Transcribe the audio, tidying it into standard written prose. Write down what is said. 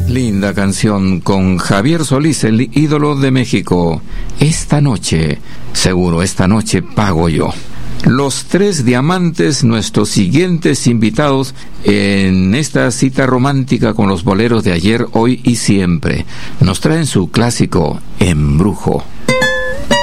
Linda canción con Javier Solís, el ídolo de México. Esta noche, seguro, esta noche pago yo. Los Tres Diamantes, nuestros siguientes invitados en esta cita romántica con los boleros de ayer, hoy y siempre, nos traen su clásico Embrujo.